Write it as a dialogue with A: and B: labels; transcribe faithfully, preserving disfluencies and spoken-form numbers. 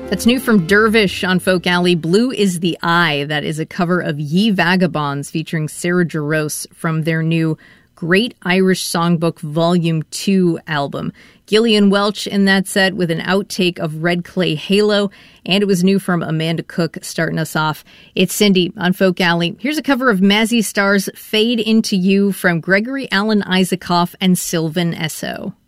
A: That's new from Dervish on Folk Alley. Blue is the Eye. That is a cover of Ye Vagabonds featuring Sarah Jarosz from their new Great Irish Songbook Volume two album. Gillian Welch in that set with an outtake of Red Clay Halo, and it was new from Amanda Cook starting us off. It's Cindy on Folk Alley. Here's a cover of Mazzy Star's Fade Into You from Gregory Alan Isakov and Sylvan Esso.